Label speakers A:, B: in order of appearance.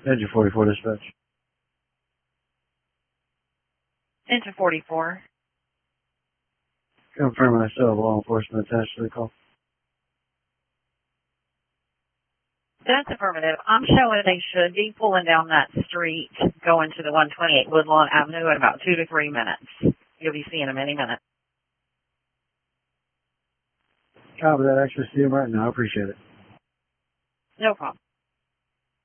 A: Engine 44 dispatch.
B: Engine 44.
A: Confirming I still have law enforcement attached to the call.
B: That's affirmative. I'm showing they should be pulling down that street going to the 128 Woodlawn Avenue in about 2 to 3 minutes. You'll be seeing them any minute.
A: Copy that. Actually see him right now. I appreciate it.
B: No problem.